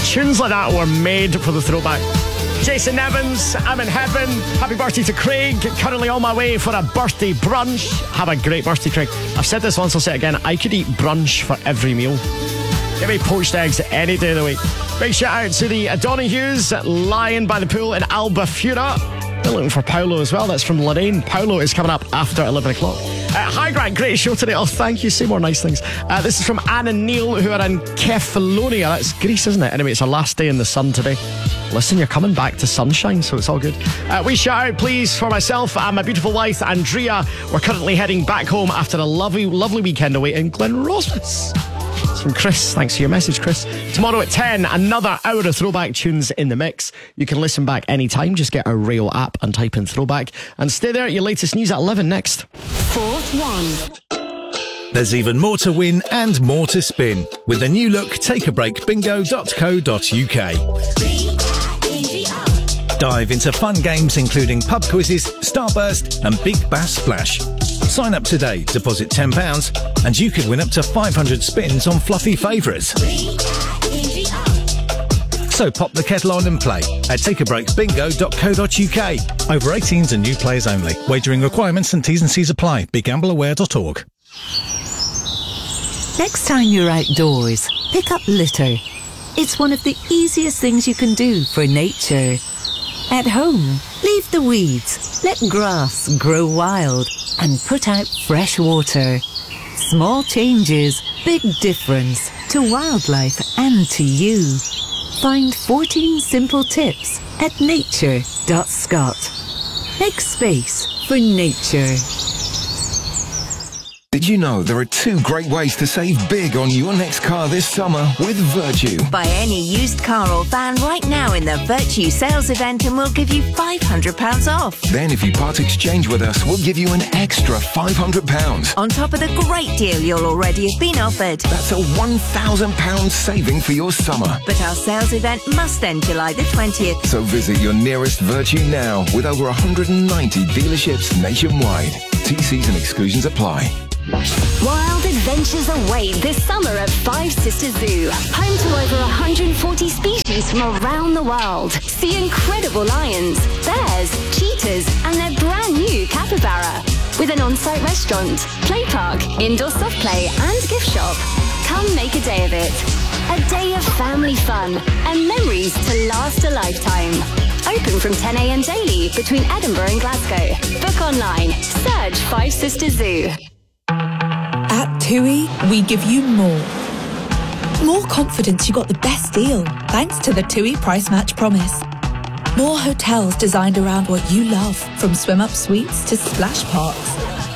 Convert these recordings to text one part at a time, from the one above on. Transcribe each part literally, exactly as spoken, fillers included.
Tunes like that were made for the throwback. Jason Evans, I'm in heaven. Happy birthday to Craig. Currently on my way for a birthday brunch. Have a great birthday, Craig. I've said this once, I'll say it again. I could eat brunch for every meal. Give me poached eggs any day of the week. Big shout out to the Donahues lying by the pool in Albufeira. They're looking for Paolo as well. That's from Lorraine. Paolo is coming up after eleven o'clock. Uh, hi, Grant. Great show today. Oh, thank you. Say more nice things. Uh, this is from Anne and Neil, who are in Kefalonia. That's Greece, isn't it? Anyway, it's our last day in the sun today. Listen, you're coming back to sunshine, so it's all good. Uh, we shout out, please, for myself and my beautiful wife, Andrea. We're currently heading back home after a lovely, lovely weekend away in Glenrosas. It's from Chris. Thanks for your message, Chris. Tomorrow at ten, another hour of throwback tunes in the mix. You can listen back anytime. Just get our Rail app and type in throwback. And stay there. Your latest news at eleven next. Fourth one. There's even more to win and more to spin with the new look take a break bingo dot co dot uk. Dive into fun games including pub quizzes, Starburst and Big Bass Splash. Sign up today, deposit ten pounds and you could win up to five hundred spins on fluffy favourites. So pop the kettle on and play at take a break bingo dot co dot uk. Over eighteens and new players only. Wagering requirements and T's and C's apply. be gamble aware dot org. Next time you're outdoors, pick up litter. It's one of the easiest things you can do for nature. At home, leave the weeds, let grass grow wild, and put out fresh water. Small changes, big difference to wildlife and to you. Find fourteen simple tips at nature dot scot. Make space for nature. Did you know there are two great ways to save big on your next car this summer with Virtue? Buy any used car or van right now in the Virtue sales event and we'll give you five hundred pounds off. Then if you part exchange with us, we'll give you an extra five hundred pounds. On top of the great deal you'll already have been offered. That's a one thousand pounds saving for your summer. But our sales event must end July the twentieth. So visit your nearest Virtue now with over one hundred ninety dealerships nationwide. T Cs and exclusions apply. Wild adventures await this summer at Five Sisters Zoo. Home to over one hundred forty species from around the world. See incredible lions, bears, cheetahs, and their brand new capybara. With an on-site restaurant, play park, indoor soft play, and gift shop. Come make a day of it. A day of family fun and memories to last a lifetime. Open from ten a.m. daily between Edinburgh and Glasgow. Book online. Search Five Sisters Zoo. At TUI, we give you more. More confidence you got the best deal, thanks to the TUI Price Match Promise. More hotels designed around what you love, from swim-up suites to splash parks.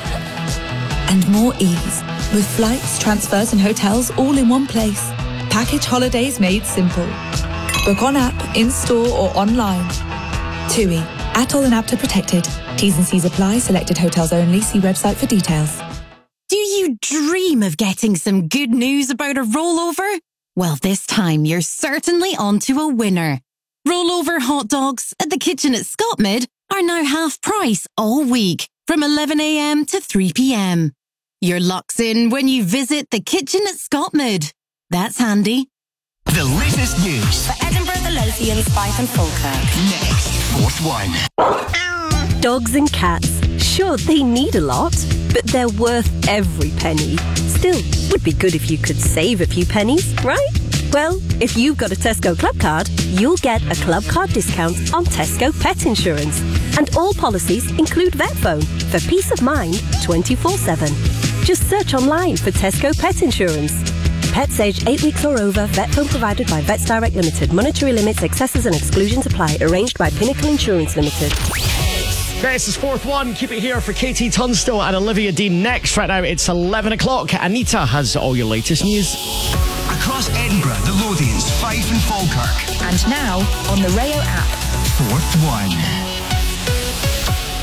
And more ease, with flights, transfers and hotels all in one place. Package holidays made simple. Book on app, in-store or online. TUI, Atoll and APTA protected. T's and C's apply, selected hotels only. See website for details. Do you dream of getting some good news about a rollover? Well, this time you're certainly onto a winner. Rollover hot dogs at the Kitchen at Scotmid are now half price all week from eleven a.m. to three p.m. Your luck's in when you visit the Kitchen at Scotmid. That's handy. The latest news for Edinburgh, the Lothians, Fife and Falkirk. Next, fourth one. Dogs and cats. Sure, they need a lot, but they're worth every penny. Still, would be good if you could save a few pennies, right? Well, if you've got a Tesco Club card, you'll get a Club card discount on Tesco Pet Insurance. And all policies include vet phone for peace of mind twenty-four seven. Just search online for Tesco Pet Insurance. Pets aged eight weeks or over, vet phone provided by Vets Direct Limited. Monetary limits, excesses and exclusions apply. Arranged by Pinnacle Insurance Limited. This is fourth one. Keep it here for Katie Tunstall and Olivia Dean next. Right now it's eleven o'clock. Anita has all your latest news. Across Edinburgh, the Lothians, Fife and Falkirk. And now on the Rayo app. Fourth one.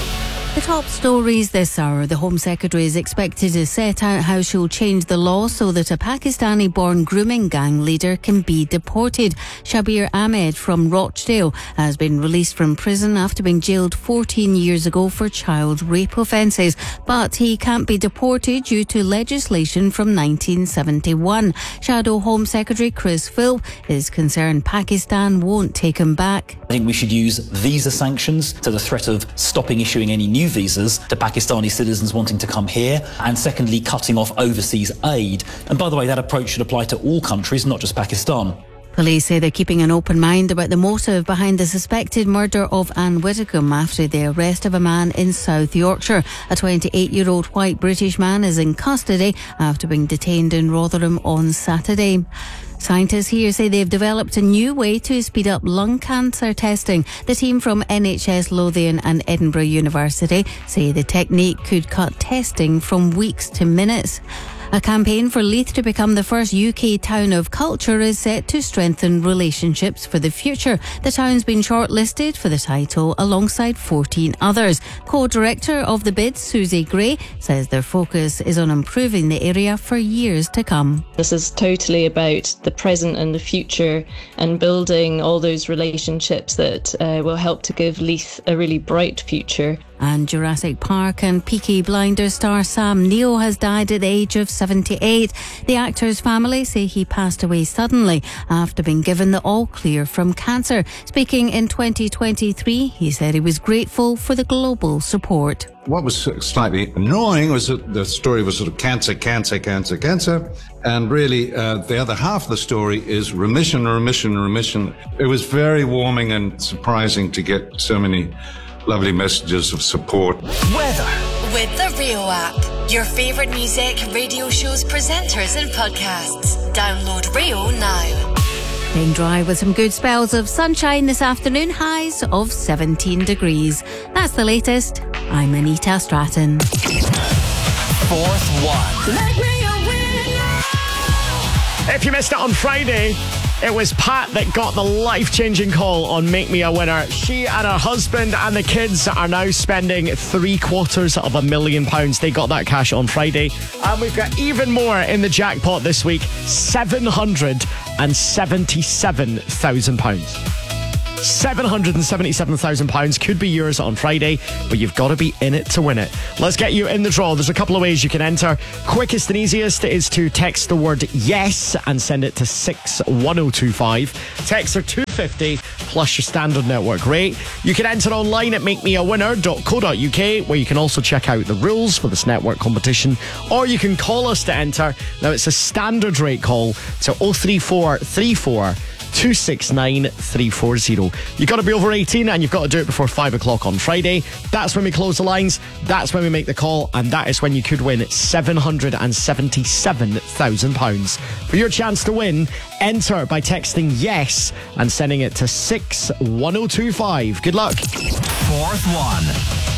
The top stories this hour. The Home Secretary is expected to set out how she'll change the law so that a Pakistani-born grooming gang leader can be deported. Shabir Ahmed from Rochdale has been released from prison after being jailed fourteen years ago for child rape offences. But he can't be deported due to legislation from nineteen seventy-one. Shadow Home Secretary Chris Philp is concerned Pakistan won't take him back. I think we should use visa sanctions to the threat of stopping issuing any new visas to Pakistani citizens wanting to come here, and secondly, cutting off overseas aid. And by the way, that approach should apply to all countries, not just Pakistan. Police say they're keeping an open mind about the motive behind the suspected murder of Anne Widdecombe after the arrest of a man in South Yorkshire. A twenty-eight-year-old white British man is in custody after being detained in Rotherham on Saturday. Scientists here say they've developed a new way to speed up lung cancer testing. The team from N H S Lothian and Edinburgh University say the technique could cut testing from weeks to minutes. A campaign for Leith to become the first U K town of culture is set to strengthen relationships for the future. The town's been shortlisted for the title alongside fourteen others. Co-director of the bid, Susie Gray, says their focus is on improving the area for years to come. This is totally about the present and the future and building all those relationships that uh, will help to give Leith a really bright future. And Jurassic Park and Peaky Blinders star Sam Neill has died at the age of seventy-eight. The actor's family say he passed away suddenly after being given the all-clear from cancer. Speaking in twenty twenty-three, he said he was grateful for the global support. What was slightly annoying was that the story was sort of cancer, cancer, cancer, cancer. And really, uh, the other half of the story is remission, remission, remission. It was very warming and surprising to get so many lovely messages of support. Weather. With the Rio app. Your favourite music, radio shows, presenters and podcasts. Download Rio now. Staying dry with some good spells of sunshine this afternoon, highs of seventeen degrees. That's the latest. I'm Anita Stratton. Fourth one. Make me a winner. If you missed it on Friday, it was Pat that got the life-changing call on Make Me a Winner. She and her husband and the kids are now spending three quarters of a million pounds. They got that cash on Friday. And we've got even more in the jackpot this week. seven hundred seventy-seven thousand pounds. seven hundred seventy-seven thousand pounds could be yours on Friday, but you've got to be in it to win it. Let's get you in the draw. There's a couple of ways you can enter. Quickest and easiest is to text the word yes and send it to six one oh two five. Texts are two fifty plus your standard network rate. You can enter online at make me a winner dot co dot uk, where you can also check out the rules for this network competition, or you can call us to enter. Now it's a standard rate call to oh three four three four two six nine three four zero. You've got to be over eighteen and you've got to do it before five o'clock on Friday. That's when we close the lines. That's when we make the call, and that is when you could win seven hundred seventy-seven thousand pounds. For your chance to win, enter by texting yes and sending it to six one oh two five. Good luck. Fourth one.